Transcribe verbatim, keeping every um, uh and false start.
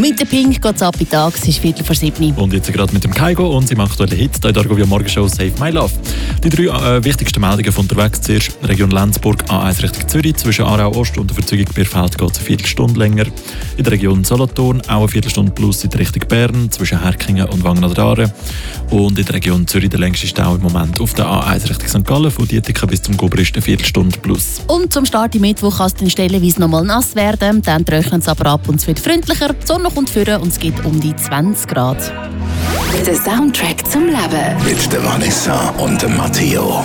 Mit der Pink geht es ab in Tag, es ist Viertel vor sieben. Und jetzt gerade mit dem Kaigo und seinem aktuellen Hit, hier in der Argovia Morgenshow «Save My Love». Die drei äh, wichtigsten Meldungen von unterwegs. Zuerst Region Lenzburg, A eins Richtung Zürich, zwischen Aarau Ost und der Verzeugung Bierfeld geht es eine Viertelstunde länger. In der Region Solothurn auch eine Viertelstunde plus in die Richtung Bern, zwischen Herkingen und Wangen an der Aare. Und in der Region Zürich der längste Stau im Moment auf der A eins Richtung Sankt Gallen, von Dietiken bis zum Gobrist eine Viertelstunde plus. Und zum Start im Mittwoch kann es dann stellenweise nochmal nass werden, dann trocknet es aber ab und es wird freundlicher, die Sonne kommt führen und es gibt um die zwanzig Grad. Der Soundtrack zum Leben. Mit der Vanessa und dem Matteo.